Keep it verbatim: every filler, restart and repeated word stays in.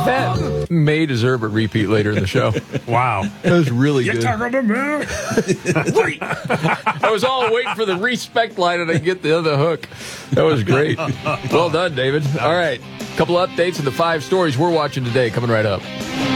That may deserve a repeat later in the show. Wow. That was really good. You're talking to me. I was all waiting for the respect line and I get the other hook. That was great. Well done, David. All right. A couple updates and the five stories we're watching today coming right up.